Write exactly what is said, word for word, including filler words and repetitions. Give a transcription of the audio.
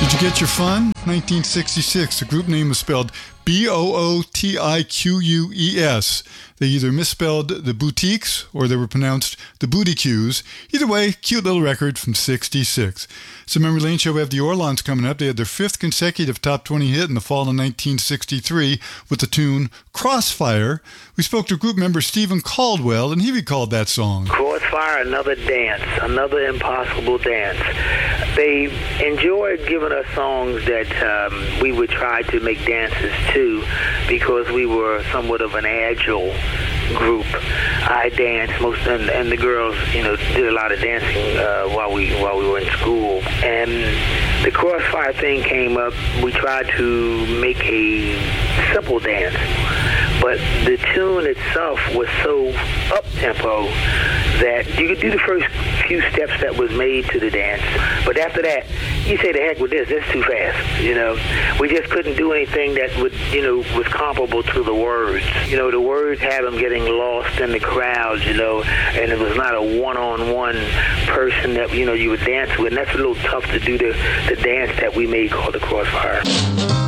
Did you get your fun? nineteen sixty-six. The group name was spelled B O O T I Q U E S. They either misspelled the boutiques or they were pronounced the booty cues. Either way, cute little record from sixty-six. So Memory Lane Show, we have the Orlons coming up. They had their fifth consecutive top twenty hit in the fall of nineteen sixty-three with the tune Crossfire. We spoke to group member Stephen Caldwell, and he recalled that song. Crossfire, another dance, another impossible dance. They enjoyed giving us songs that um, we would try to make dances to because we were somewhat of an agile group. I danced most, and, and the girls, you know, did a lot of dancing uh, while we while we were in school. And the Crossfire thing came up. We tried to make a simple dance, but the tune itself was so up-tempo that you could do the first few steps that was made to the dance, but after that, you say, the heck with this, this is too fast, you know. We just couldn't do anything that would, you know, was comparable to the words. You know, the words had them getting lost in the crowd, you know, and it was not a one-on-one person that, you know, you would dance with, and that's a little tough to do the, the dance that we made called the Crossfire.